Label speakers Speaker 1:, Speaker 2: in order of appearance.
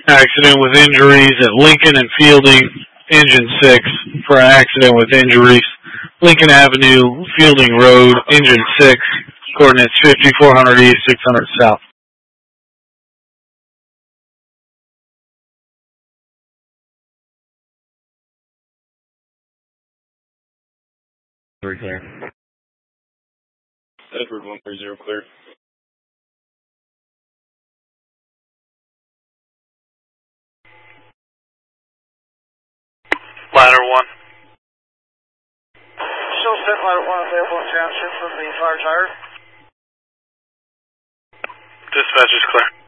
Speaker 1: Accident with injuries at Lincoln and Fielding, engine 6 for an accident with injuries. Lincoln Avenue, Fielding Road, engine 6, coordinates 5400 east, 600 south.
Speaker 2: Very clear.
Speaker 3: Edward 130 clear.
Speaker 4: Ladder 1.
Speaker 5: Still set ladder 1 available in township from the fire tire.
Speaker 4: Dispatch is clear.